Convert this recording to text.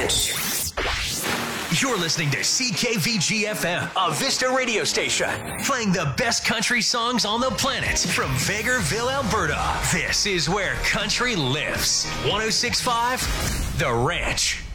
Ranch. You're listening to CKVG-FM, a Vista radio station, playing the best country songs on the planet from Vegreville, Alberta. This is where country lives. 106.5, The Ranch.